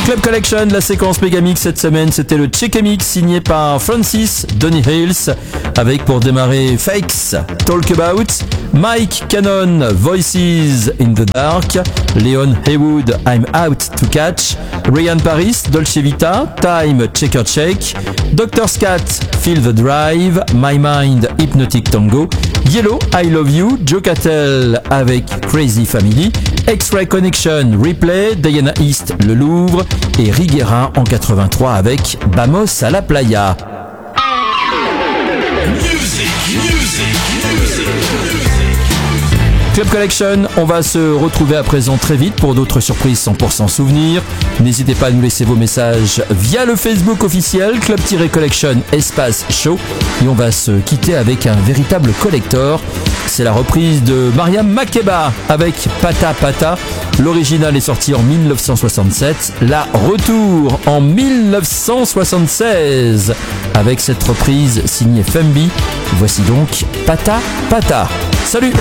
Club Collection, la séquence Megamix cette semaine, c'était le Check Mix signé par Francis Donny Hills avec pour démarrer Fakes, Talk About, Mike Cannon, Voices in the Dark, Leon Haywood, I'm Out to Catch, Ryan Paris, Dolce Vita, Time, Checker Check, Dr. Scat, Feel the Drive, My Mind, Hypnotic Tango, Yellow, I Love You, Joe Catell avec Crazy Family, X-Ray Connection, Replay, Diana East, Le Louvre et Riguera en 83 avec Vamos a la Playa. Club Collection, on va se retrouver à présent très vite pour d'autres surprises 100% souvenirs. N'hésitez pas à nous laisser vos messages via le Facebook officiel Club-Collection Espace Show et on va se quitter avec un véritable collector. C'est la reprise de Mariam Makeba avec Pata Pata. L'original est sorti en 1967, la retour en 1976 avec cette reprise signée Fembi. Voici donc Pata Pata. Salut!